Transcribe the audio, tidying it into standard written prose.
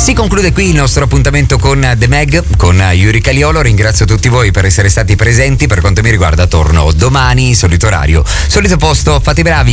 Si conclude qui il nostro appuntamento con The Meg, con Yuri Caliolo. Ringrazio tutti voi per essere stati presenti. Per quanto mi riguarda torno domani, solito orario, solito posto. Fate i bravi.